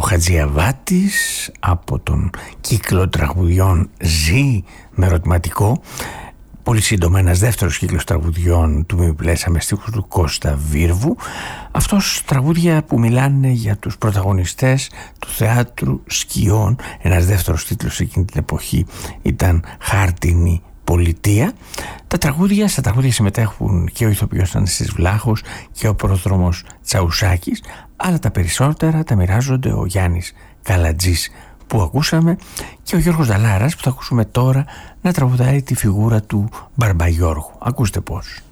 Χατζιαβάτης από τον κύκλο τραγουδιών «Ζει» με ερωτηματικό. Πολύ σύντομα ένας δεύτερος κύκλος τραγουδιών του «Μη πλέσαμε» στίχους του Κώστα Βίρβου. Αυτός τραγούδια που μιλάνε για τους πρωταγωνιστές του θεάτρου σκιών. Ένας δεύτερος τίτλος εκείνη την εποχή ήταν «Χάρτινη πολιτεία». Στα τραγούδια συμμετέχουν και ο ηθοποιός Αναστής Βλάχος και ο πρόδρομος Τσαουσάκης, αλλά τα περισσότερα τα μοιράζονται ο Γιάννης Καλατζής που ακούσαμε και ο Γιώργος Δαλάρας που θα ακούσουμε τώρα να τραγουδάει τη φιγούρα του Μπαρμπαγιώργου. Ακούστε πώς.